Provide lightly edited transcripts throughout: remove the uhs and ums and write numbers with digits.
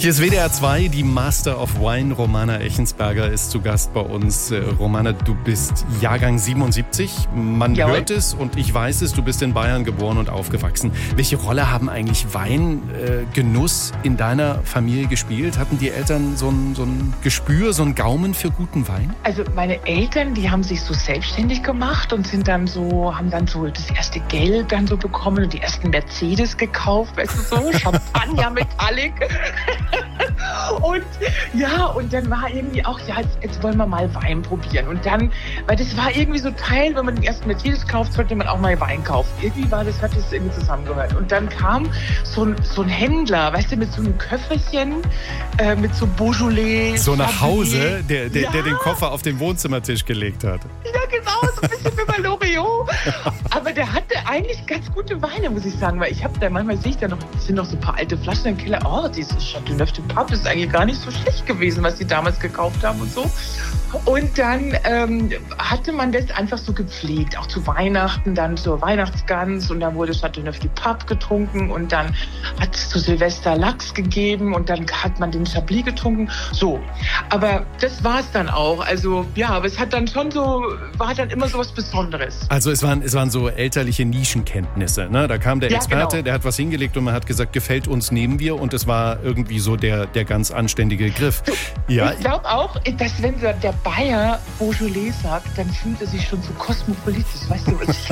Hier ist WDR 2, die Master of Wine. Romana Echensberger ist zu Gast bei uns. Romana, du bist Jahrgang 77. Man hört es und ich weiß es, du bist in Bayern geboren und aufgewachsen. Welche Rolle haben eigentlich Weingenuss in deiner Familie gespielt? Hatten die Eltern so ein Gespür, so ein Gaumen für guten Wein? Also meine Eltern, die haben sich so selbstständig gemacht und haben dann so das erste Geld dann so bekommen und die ersten Mercedes gekauft, weißt du so, Champagner Metallic. Und dann war irgendwie auch, jetzt wollen wir mal Wein probieren. Und dann, weil das war irgendwie so Teil, wenn man den ersten Mercedes kauft, sollte man auch mal Wein kaufen. Irgendwie hat das irgendwie zusammengehört. Und dann kam so ein Händler, weißt du, mit so einem Köfferchen, mit so Beaujolais. So nach Hause, der den Koffer auf den Wohnzimmertisch gelegt hat. Ja, genau, so ein bisschen wie bei Loriot. Aber der hatte eigentlich ganz gute Weine, muss ich sagen, weil manchmal sehe ich da noch, es sind noch so ein paar alte Flaschen im Keller. Oh, dieses Chateauneuf du Pape ist eigentlich gar nicht so schlecht gewesen, was die damals gekauft haben und so. Und dann hatte man das einfach so gepflegt, auch zu Weihnachten, dann zur Weihnachtsgans und dann wurde Chateauneuf du Pape getrunken und dann hat es zu Silvester Lachs gegeben und dann hat man den Chablis getrunken. So, aber das war es dann auch. Also ja, aber es hat dann schon war dann immer so was Besonderes. Also es waren so elterliche Nischenkenntnisse, ne? Da kam der Experte, genau. Der hat was hingelegt und man hat gesagt, gefällt uns, nehmen wir, und es war irgendwie so der ganz anständige Griff. Ja. Ich glaube auch, dass wenn der Bayer Beaujolais sagt, dann fühlt er sich schon so kosmopolitisch, weißt du, was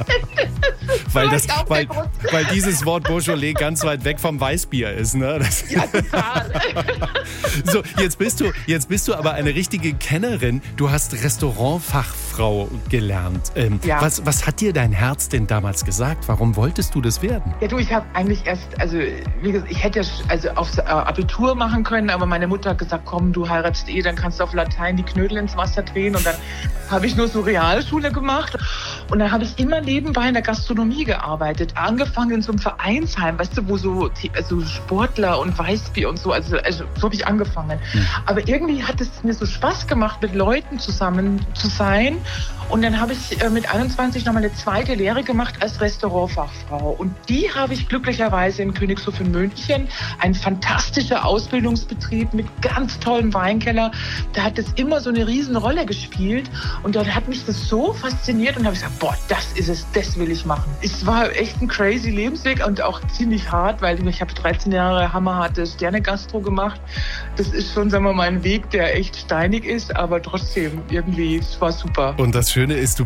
ich meine? weil dieses Wort Beaujolais ganz weit weg vom Weißbier ist, ne? Ja, total. So, jetzt bist du aber eine richtige Kennerin. Du hast Restaurantfachfrau gelernt. Was hat dir dein Herz denn damals gesagt? Warum wolltest du das werden? Ja, ich habe eigentlich wie gesagt, ich hätte aufs Abitur machen können, aber meine Mutter hat gesagt, komm, du heiratest dann kannst du auf Latein die Knödel ins Wasser drehen, und dann habe ich nur so Realschule gemacht und dann habe ich immer nebenbei in der Gastronomie gearbeitet, angefangen in so einem Vereinsheim, weißt du, wo so Sportler und Weißbier und so, also so habe ich angefangen. Aber irgendwie hat es mir so Spaß gemacht, mit Leuten zusammen zu sein, und dann habe ich mit 21 nochmal eine zweite Lehre gemacht als Restaurantfachfrau, und die habe ich glücklicherweise in Königshof in München, ein fantastischer Ausbildungsbetrieb mit ganz tollem Weinkeller. Da hat es immer so eine riesen Rolle gespielt und dort hat mich das so fasziniert und habe gesagt, boah, das ist es, das will ich machen. Es war echt ein crazy Lebensweg und auch ziemlich hart, weil ich habe 13 Jahre hammerharte Sterne-Gastro gemacht. Das ist schon, sagen wir mal, ein Weg, der echt steinig ist, aber trotzdem irgendwie, es war super. Und das Schöne ist, du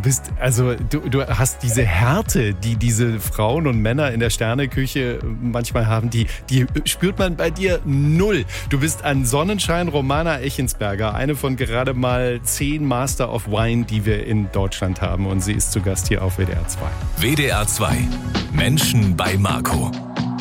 hast diese Härte, die diese Frauen und Männer in der Sterneküche manchmal haben, die spürt man bei dir null. Du bist ein Sonnenschein. Romana Echensberger, eine von gerade mal 10 Master of Wine, die wir in Deutschland haben, und sie ist zu Gast hier auf WDR 2. WDR 2, Menschen bei Marco.